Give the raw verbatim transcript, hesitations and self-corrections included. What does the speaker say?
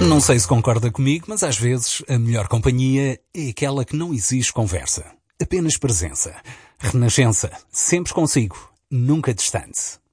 Não sei se concorda comigo, mas às vezes a melhor companhia é aquela que não exige conversa, apenas presença. Renascença, sempre consigo, nunca distante.